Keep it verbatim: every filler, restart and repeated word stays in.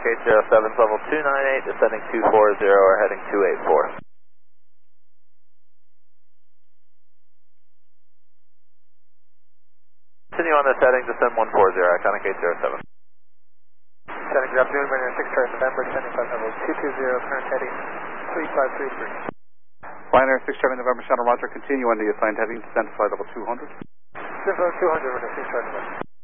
Atomic eight zero seven, level two nine eight, descending two four zero, or heading two eight four. Continue on this heading, descend one four zero, Atomic eight zero seven. Descending, good afternoon, Ryanair six Charlie November, descending flight level two two zero, current heading three five three three. Ryanair six Charlie November, Channel Roger, continue on the assigned heading, descend to flight level two hundred. Descend flight two hundred, Ryanair six Charlie November.